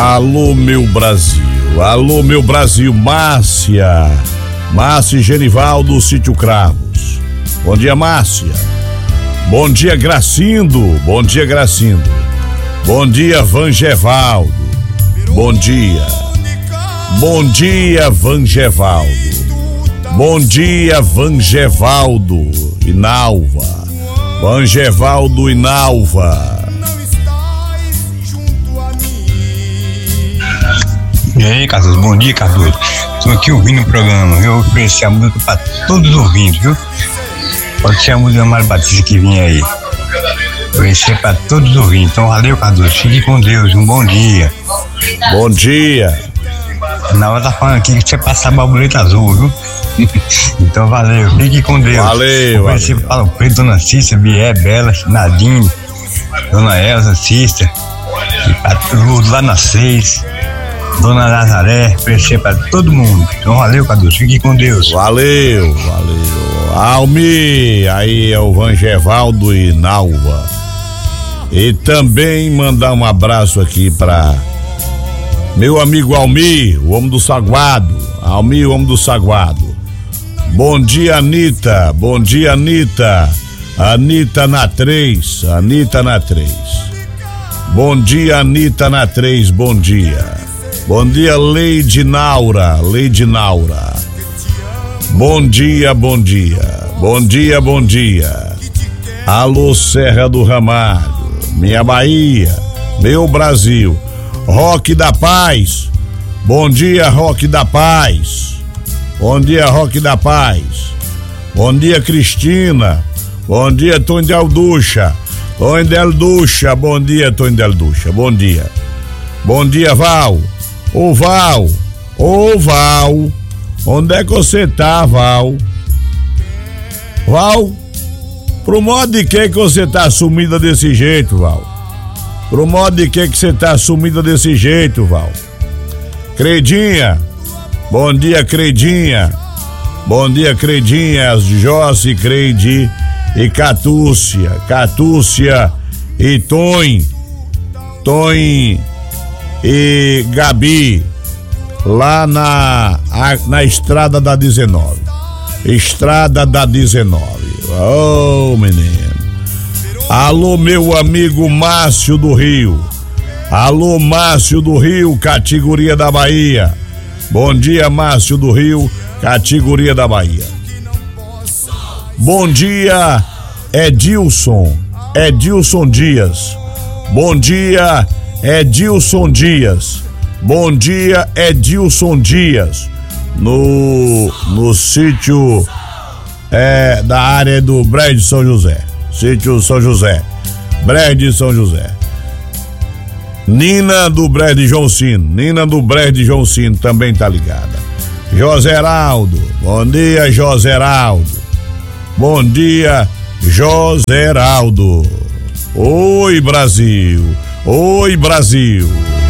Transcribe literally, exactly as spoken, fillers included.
Alô, meu Brasil. Alô, meu Brasil. Márcia. Márcia e Genivaldo, Sítio Cravos. Bom dia, Márcia. Bom dia, Gracindo. Bom dia, Gracindo. Bom dia, Vangevaldo. Bom dia. Bom dia, Vangevaldo. Bom dia, Vangevaldo e Nalva. Vangevaldo e Nalva. E aí, Cardoso, bom dia, Cardoso. Estou aqui ouvindo o programa, eu ofereci a música para todos os ouvintes, viu? Pode ser a música mais Batista que vinha aí. Ofereci para todos os ouvintes. Então, valeu, Cardoso. Fique com Deus. Um bom dia. Bom dia. Na hora tá falando aqui que você passa a borboleta azul, viu? Então, valeu. Fique com Deus. Valeu. Ofereci para Paulo Preto, Dona Cícia, Bié, Bela, Nadine, Dona Elza, Cícia, e para tudo lá na seis. Dona Nazaré, oferecer para todo mundo. Então valeu, Cadu, fique com Deus. Valeu, valeu. Almi, aí é o Vangevaldo e Nalva. E também mandar um abraço aqui para meu amigo Almi, o homem do Saguado. Almi, o homem do Saguado. Bom dia, Anitta. Bom dia, Anitta. Anitta na três. Anitta na três. Bom dia, Anitta na três. Bom dia. Bom dia, Leide Naura, Leide Naura. Bom dia, bom dia. Bom dia, bom dia. Alô, Serra do Ramalho, minha Bahia, meu Brasil. Roque da Paz. Bom dia, Roque da Paz. Bom dia, Roque da Paz. Bom dia, Cristina. Bom dia, Tony Del Ducha. Tony Del Ducha, bom dia, Tony Del Ducha. Bom dia. Bom dia, Val. Ô Val, ô Val, onde é que você tá, Val? Val, pro modo de que que você tá sumida desse jeito, Val? Pro modo de que que você tá sumida desse jeito, Val? Credinha, bom dia, Credinha. Bom dia, Credinha, Josi, Credi e Catúcia, Catúcia e Tom, Tom e Gabi, lá na, na estrada da dezenove. Estrada da dezenove. Ô, oh, menino. Alô, meu amigo Márcio do Rio. Alô, Márcio do Rio, categoria da Bahia. Bom dia, Márcio do Rio, categoria da Bahia. Bom dia, Edilson. Edilson Dias. Bom dia, Edilson Dias. Bom dia, Edilson Dias. No, no sítio é, da área do Brejo de São José. Sítio São José. Brejo de São José. Nina do Brejo de João Cino. Nina do Brejo de João Cino também tá ligada. Joseraldo. Bom dia, Joseraldo. Bom dia, Joseraldo. Oi, Brasil. Oi, Brasil.